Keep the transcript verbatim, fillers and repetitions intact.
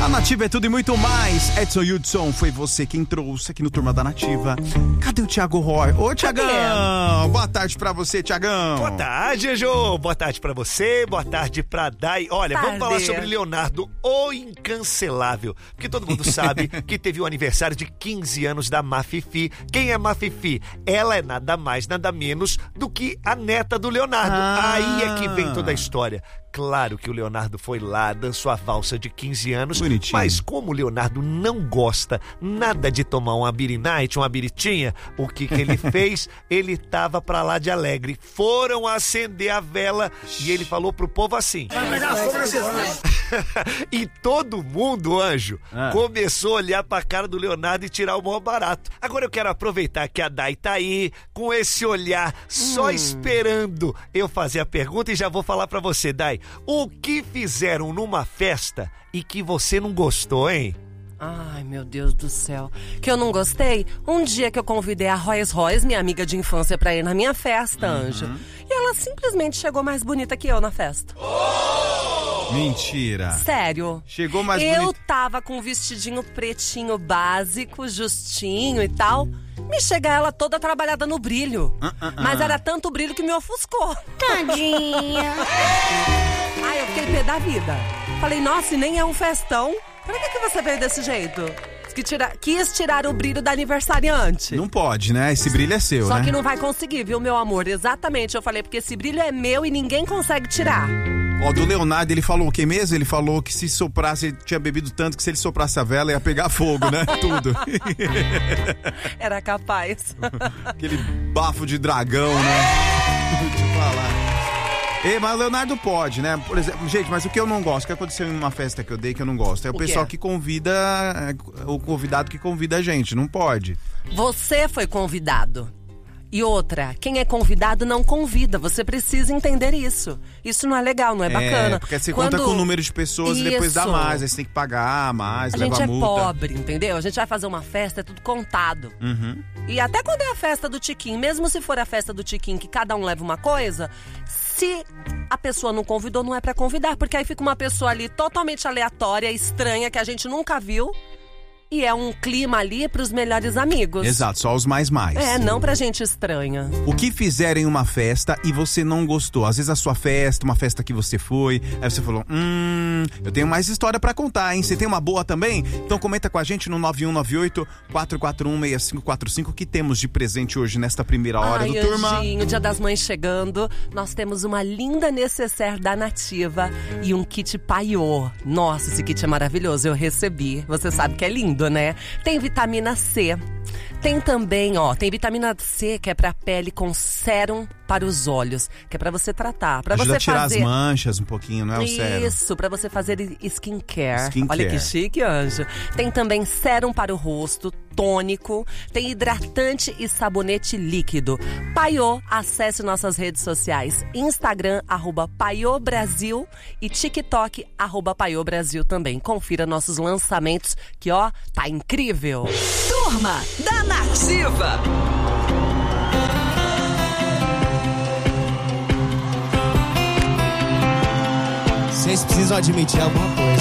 A Nativa é tudo e muito mais. Edson Hudson, foi você quem trouxe aqui no Turma da Nativa. Cadê o Thiago Roy? Ô, Thiagão! Boa tarde pra você, Thiagão. Boa tarde, Jô. Boa tarde pra você, boa tarde pra Dai. Olha, tarde. Vamos falar sobre Leonardo, o incancelável. Porque todo mundo sabe que teve o aniversário de quinze anos da Mafifi. Quem é Mafifi? Ela é nada mais, nada menos do que a neta do Leonardo. Ah. Aí é que vem toda a história. Claro que o Leonardo foi lá, dançou a valsa de quinze anos, bonitinho. Mas como o Leonardo não gosta nada de tomar uma beer night, uma biritinha, o que que ele fez? Ele tava pra lá de alegre. Foram acender a vela e ele falou pro povo assim. E todo mundo, anjo, ah. começou a olhar pra cara do Leonardo e tirar o maior barato. Agora eu quero aproveitar que a Dai tá aí, com esse olhar, só hum. esperando eu fazer a pergunta, e já vou falar pra você, Dai. O que fizeram numa festa e que você não gostou, hein? Ai, meu Deus do céu. Que eu não gostei? Um dia que eu convidei a Royce Royce, minha amiga de infância, pra ir na minha festa, uhum. Anjo. E ela simplesmente chegou mais bonita que eu na festa. Oh! Mentira. Sério. Chegou mais eu bonita. Eu tava com um vestidinho pretinho básico, justinho e tal. Me chega ela toda trabalhada no brilho. Uh, uh, uh. Mas era tanto brilho que me ofuscou. Tadinha. Ai, eu fiquei pé da vida. Falei, nossa, e nem é um festão. Por que, que você veio desse jeito? Que tira... Quis tirar o brilho da aniversariante. Não pode, né? Esse brilho é seu, Só né? que não vai conseguir, viu, meu amor? Exatamente, eu falei, porque esse brilho é meu e ninguém consegue tirar. Ó, do Leonardo, ele falou o que mesmo? Ele falou que se soprasse, ele tinha bebido tanto que se ele soprasse a vela ia pegar fogo, né? Tudo. Era capaz. Aquele bafo de dragão, né? Deixa eu falar. Ei, mas o Leonardo pode, né? Por exemplo, gente, mas o que eu não gosto, o que aconteceu em uma festa que eu dei que eu não gosto, é o, o pessoal que convida, o convidado que convida a gente, não pode. Você foi convidado. E outra, quem é convidado não convida, você precisa entender isso. Isso não é legal, não é bacana. É, porque você Quando... conta com o número de pessoas isso. E depois dá mais, aí você tem que pagar mais, a leva gente é multa. pobre, entendeu? A gente vai fazer uma festa, é tudo contado. Uhum. E até quando é a festa do Tiquinho, mesmo se for a festa do Tiquinho, que cada um leva uma coisa, se a pessoa não convidou, não é pra convidar, porque aí fica uma pessoa ali totalmente aleatória, estranha, que a gente nunca viu. E é um clima ali pros melhores amigos. Exato, só os mais mais. É, não pra gente estranha. O que fizeram em uma festa e você não gostou? Às vezes a sua festa, uma festa que você foi, aí você falou, hum, eu tenho mais história pra contar, hein? Você tem uma boa também? Então comenta com a gente no nove um nove oito, quatro quatro um, seis cinco quatro cinco, que temos de presente hoje nesta primeira hora Ai, do Turma. Anjinho, Dia das Mães chegando, nós temos uma linda necessaire da Nativa e um kit paiô. Nossa, esse kit é maravilhoso, eu recebi. Você sabe que é lindo, né? Tem vitamina C. Tem também, ó, tem vitamina C que é pra pele com sérum para os olhos, que é pra você tratar, pra ajuda você a tirar fazer... as manchas um pouquinho, não é o sérum? Isso, pra você fazer skincare. Skincare. Olha que chique, Anjo. Tem também sérum para o rosto, tônico, tem hidratante e sabonete líquido. Paiô, acesse nossas redes sociais, Instagram, arroba Paiô Brasil e TikTok, arroba Paiô Brasil também. Confira nossos lançamentos, que ó, tá incrível. Turma da Nativa. Vocês precisam admitir alguma coisa.